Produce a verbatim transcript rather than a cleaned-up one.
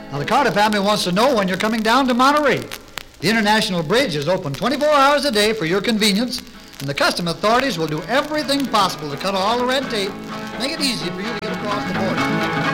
Now, the Carter family wants to know when you're coming down to Monterey. The International Bridge is open twenty-four hours a day for your convenience, and the custom authorities will do everything possible to cut all the red tape, make it easy for you to get across the border.